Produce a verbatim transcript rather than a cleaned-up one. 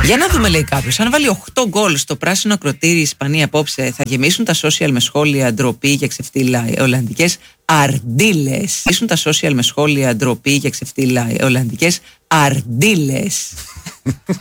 Για να δούμε, λέει κάποιος, αν βάλει οκτώ γκολ στο πράσινο ακροτήρι η Ισπανία απόψε, θα γεμίσουν τα social με σχόλια ντροπή για ξεφτύλα ολλανδικές αρντίλες. Γεμίσουν τα social με σχόλια ντροπή για ξεφτύλα ολλανδικές αρντίλες.